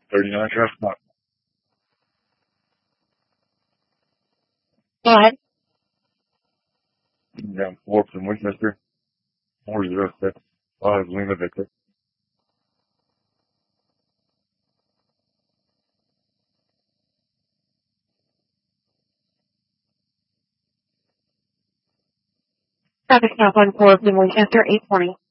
39 traffic stop. Go ahead. Down 4 from Winchester. 406. Lima Victor. Traffic stop on 4 from Winchester, 820.